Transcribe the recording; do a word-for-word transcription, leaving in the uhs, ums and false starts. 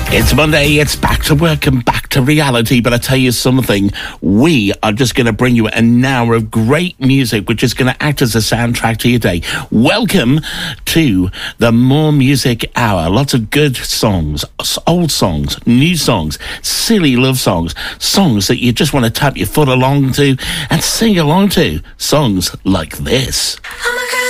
It's Monday, it's back to work and back to reality, but I tell you something, we are just going to bring you an hour of great music, which is going to act as a soundtrack to your day. Welcome to the More Music Hour. Lots of good songs, old songs, new songs, silly love songs, songs that you just want to tap your foot along to and sing along to. Songs like this.